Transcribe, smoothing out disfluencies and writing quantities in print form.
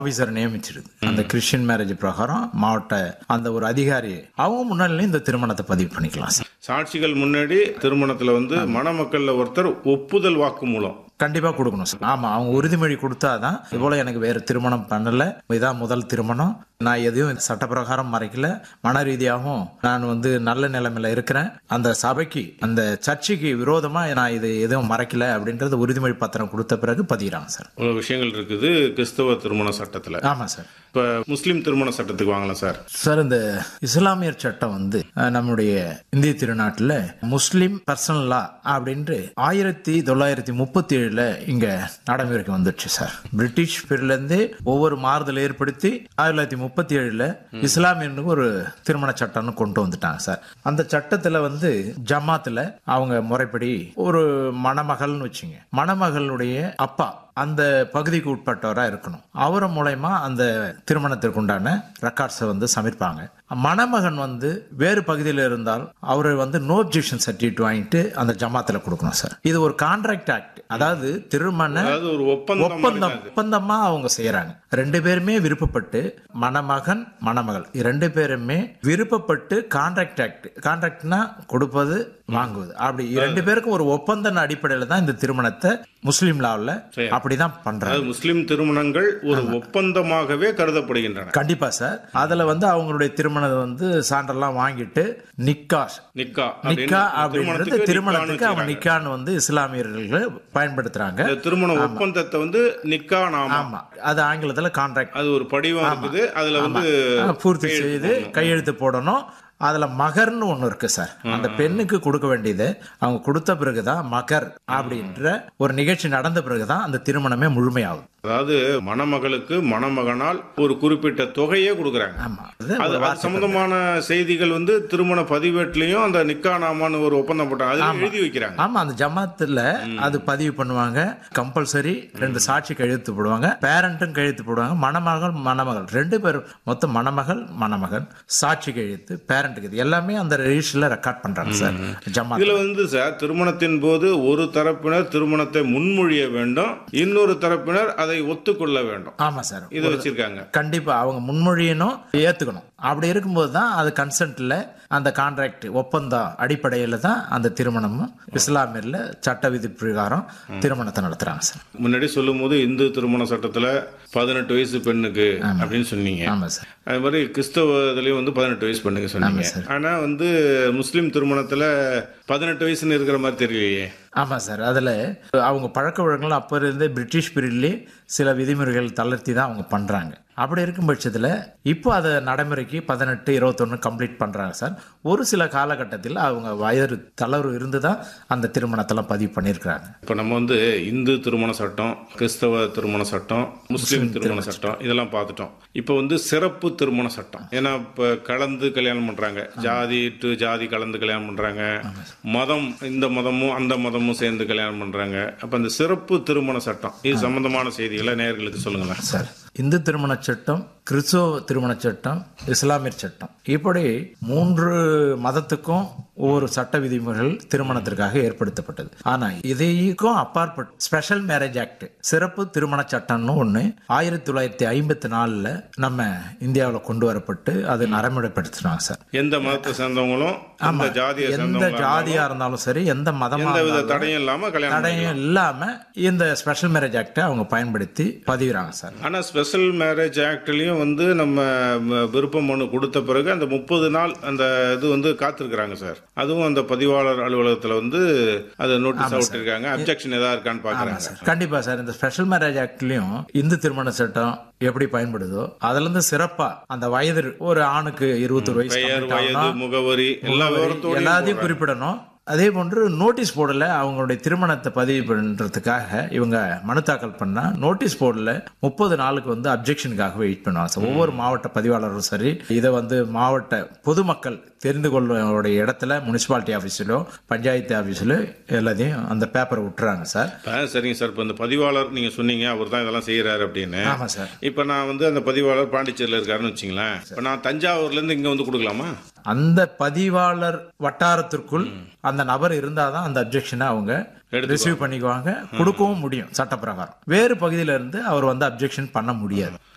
Officer நியமிச்சிருது. அந்த Christian marriage பிரகாரம் மாவட்ட அந்த ஒரு அதிகாரி அவங்க முன்னாடி இந்த திருமணத்தை பதிவு பண்ணிக்கலாம் சார். சாட்சிகள் முன்னாடி திருமணத்துல மணமக்கள்ல ஒருத்தர் ஒப்புதல் வாக்கு மூலம் கண்டிப்பா கொடுக்கணும் சார். ஆமா, அவங்க உறுதிமொழி கொடுத்தாதான் இவ்வளவு எனக்கு வேற திருமணம் பண்ணல, இதான் முதல் திருமணம், நான் எதையும் சட்ட பிரகாரம் மறைக்கல, மன ரீதியாகவும் நான் நல்ல நிலைமையில இருக்கிறேன், அந்த சபைக்கு அந்த சர்ச்சுக்கு விரோதமா நான் இது எதுவும் மறைக்கல அப்படின்றது உறுதிமொழி பத்திரம் கொடுத்த பிறகு பதிகிறாங்க சார். இவ்வளவு விஷயங்கள் இருக்குது கிறிஸ்தவ திருமண சட்டத்துல. ஆமா சார். இப்ப முஸ்லிம் திருமண சட்டத்துக்கு வாங்கலாம் சார். சார், இந்த இஸ்லாமியர் சட்டம் நம்முடைய இந்திய திருநாட்டுல முஸ்லிம் பர்சனல் லா அப்படின்ட்டு 1937 இங்க நடைமுறைக்கு வந்துடுச்சு சார். பிரிட்டிஷ் பீரியட்ல இருந்து ஒவ்வொரு மாறுதல் ஏற்படுத்தி 1937 இஸ்லாமியனுக்கு ஒரு திருமண சட்டம்னு கொண்டு வந்துட்டாங்க சார். அந்த சட்டத்துல ஜமாத்துல அவங்க முறைப்படி ஒரு மணமகள்னு வச்சுங்க, மணமகளுடைய அப்பா அந்த பகுதிக்கு உட்பட்டவரா இருக்கணும். அவர் மூலமா அந்த திருமணத்திற்கு உண்டான ரெக்கார்ட்ஸை சமர்ப்பாங்க. மணமகன் வேறு பகுதியில் இருந்தால் அவரை நோ அப்ஜெக்ஷன் சர்டிஃபிகேட் வாங்கிட்டு அந்த ஜமாத்துல கொடுக்கணும் சார். இது ஒரு கான்ட்ராக்ட் ஆக்ட், அதாவது ஒரு ஒப்பந்தமா அவங்க செய்யறாங்க. ரெண்டு பேருமே விருப்பப்பட்டு, மணமகன் மணமகள் ரெண்டு பேருமே விருப்பப்பட்டு கான்ட்ராக்ட் ஆக்ட், கான்ட்ராக்ட்னா கொடுப்பது வாங்குவது, அப்படி ரெண்டு பேருக்கும் ஒரு ஒப்பந்த அடிப்படையில தான் இந்த திருமணத்தை முஸ்லீம் லாவில் அப்படிதான் பண்றாங்க. முஸ்லிம் திருமணங்கள் ஒரு ஒப்பந்தமாகவே கருதப்படுகின்றன. கண்டிப்பா சார். அதுல அவங்களுடைய திருமணம் சான்றெல்லாம் வாங்கிட்டு நிக்கா அப்படின்றது திருமணத்துக்கு அவங்க நிக்கான்னு இஸ்லாமியர்கள் பயன்படுத்துறாங்க. திருமண ஒப்பந்தத்தை நிக்கா நாமா, ஆமா, அது ஆங்கிலத்துல கான்ட்ராக்ட், அது ஒரு படிவம் இருக்குது, அதுல பூர்த்தி செய்து கையெழுத்து போடணும். அதுல மகர்னு ஒண்ணு இருக்கு சார். அந்த பெண்ணுக்கு கொடுக்க வேண்டியது அவங்க கொடுத்த பிறகுதான் மகர் அப்படின்ற ஒரு நிகழ்ச்சி நடந்த பிறகுதான் அந்த திருமணமே முழுமையாகும். அதாவது மணமகளுக்கு மணமகனால் ஒரு குறிப்பிட்ட தொகையே கொடுக்கறாங்க. அது சம்பந்தமான செய்திகள் திருமண பதிவேட்டிலையும் அந்த நிக்கா நாமான்னு ஒரு ஒப்பந்தம் போட்டாங்க, அதுல எழுதி வைக்கிறாங்க. ஆமா, அந்த ஜமாத்துல அது பதிவு பண்ணுவாங்க. கம்பல்சரி 2 சாட்சி கையெழுத்து போடுவாங்க, பேரண்ட்டும் கையெழுத்து போடுவாங்க. மணமகள் மணமகள் ரெண்டு பேரும் மொத்தம் மணமகள் மணமகன் சாட்சி கையெழுத்து பேரண்ட் எல்லாமே அந்த ரெஜிஸ்டர்ல ரெக்கார்ட் பண்றாங்க சார். இதுல சார் திருமணத்தின் போது ஒரு தரப்பினர் திருமணத்தை முன்மொழிய வேண்டும், இன்னொரு தரப்பினர் அதை ஒத்துக்கொள்ள வேண்டும். ஆமா சார், இதை வச்சிருக்காங்க. கண்டிப்பா அவங்க முன்மொழியணும், ஏத்துக்கணும். அப்படி இருக்கும்போது தான் அது கன்சென்ட்ல அந்த கான்ட்ராக்ட் ஒப்பந்தம் அடிப்படையில தான் அந்த திருமணமும் இஸ்லாமியர்ல சட்ட விதி பிரகாரம் திருமணத்தை நடத்துறாங்க சார். முன்னாடி சொல்லும் போது இந்து திருமண சட்டத்துல 18 வயசு பெண்ணுக்கு அப்படின்னு சொன்னீங்க. ஆமா சார். அது மாதிரி கிறிஸ்தவத்திலயும் 18 வயசு பெண்ணுக்கு சொன்னீங்க. ஆனா முஸ்லிம் திருமணத்துல 18 வயசுன்னு இருக்கிற மாதிரி தெரியலையே. ஆமா சார். அதுல அவங்க பழக்க வழக்கங்கள் அப்ப இருந்தே பிரிட்டிஷ் பீரியட்லயே சில விதிமுறைகள் தளர்த்தி தான் அவங்க பண்றாங்க. அப்படி இருக்கும் பட்சத்துல இப்போ அதை நடைமுறைக்கு 18, 21 கம்ப்ளீட் பண்றாங்க சார். ஒரு சில காலகட்டத்தில் அவங்க வயது தளர்வு இருந்துதான் அந்த திருமணத்தெல்லாம் பதிவு பண்ணிருக்காங்க. இப்ப நம்ம இந்து திருமண சட்டம், கிறிஸ்தவ திருமண சட்டம், முஸ்லிம் திருமண சட்டம் இதெல்லாம் பார்த்துட்டோம். இப்ப சிறப்பு திருமண சட்டம், ஏன்னா இப்ப கலந்து கல்யாணம் பண்றாங்க, ஜாதி டு ஜாதி கலந்து கல்யாணம் பண்றாங்க, மதம் இந்த மதமும் அந்த மதமும் சேர்ந்து கல்யாணம் பண்றாங்க. அப்ப இந்த சிறப்பு திருமண சட்டம் இது சம்பந்தமான செய்திகளை நேயர்களுக்கு சொல்லுங்களேன் சார். இந்து திருமண சட்டம், கிறிஸ்தவ திருமண சட்டம், இஸ்லாமியர் சட்டம், இப்படி 3 மதத்துக்கும் ஒவ்வொரு சட்ட விதிமுறைகள் திருமணத்திற்காக ஏற்படுத்தப்பட்டது. ஆனா இதைக்கும் அப்பாற்பட்டு ஸ்பெஷல் மேரேஜ் ஆக்ட், சிறப்பு திருமண சட்டம்னு ஒண்ணு 1954 நம்ம இந்தியாவில் கொண்டு வரப்பட்டு அது நடைமுறைப்படுத்தினாங்க சார். எந்த மதத்தை சேர்ந்தவங்களும், எந்த ஜாதியா இருந்தாலும் சரி, எந்த மதமா தடையும் இல்லாம இந்த ஸ்பெஷல் மேரேஜ் ஆக்டை அவங்க பயன்படுத்தி பதிவுறாங்க சார். ஆனா ஸ்பெஷல் மேரேஜ் ஆக்ட்லயும் நம்ம விருப்ப மனு கொடுத்த பிறகு அந்த 30 நாள் அந்த இது காத்திருக்கிறாங்க சார். அதுவும் அந்த பதிவாளர் அலுவலகத்துல அதை நோட்டீஸ் அவுட் இருக்காங்க, அப்ஜெக்ஷன் ஏதாவது இருக்கான்னு பாக்குறாங்க. கண்டிப்பா சார். இந்த ஸ்பெஷல் மேரேஜ் ஆக்ட்லயும் இந்து திருமண சட்டம் எப்படி பயன்படுதோ அதுல இருந்து சிறப்பா அந்த வயது, ஒரு ஆணுக்கு 21 வயசு, பெயர், வயது, முகவரி எல்லாத்தையும் குறிப்பிடணும். அதே போன்று நோட்டீஸ் போர்டில் அவங்களுடைய திருமணத்தை பதிவு பண்றதுக்காக இவங்க மனு தாக்கல் பண்ணா நோட்டீஸ் போர்டில் 30 நாளுக்கு அப்ஜெக்ஷனுக்காக வெயிட் பண்ணுவாங்க. ஒவ்வொரு மாவட்ட பதிவாளரும் சரி, இதை மாவட்ட பொதுமக்கள் தெரிந்து கொள்ளுடைய இடத்துல முனிசிபாலிட்டி ஆபீஸ்லோ பஞ்சாயத்து ஆபீஸ்ல எல்லாத்தையும் அந்த பேப்பரை விட்டுறாங்க சார். சரிங்க சார். இப்போ இந்த பதிவாளர் நீங்க சொன்னீங்க அவர் தான் இதெல்லாம் செய்யறாரு அப்படின்னு. ஆமா சார். இப்போ நான் அந்த பதிவாளர் பாண்டிச்சேரியில் இருக்காருன்னு வச்சுங்களேன், இப்போ நான் தஞ்சாவூர்ல இருந்து இங்க கொடுக்கலாமா? அந்த பதிவாளர் வட்டாரத்திற்குள் அந்த நபர் இருந்தாதான் அந்த அப்ஜெக்ஷனை அவங்க ரிசீவ் பண்ணிக்குவாங்க, கொடுக்கவும் முடியும் சட்ட பிரகாரம். வேறு பகுதியில இருந்து அவர் அப்ஜெக்ஷன் பண்ண முடியாது.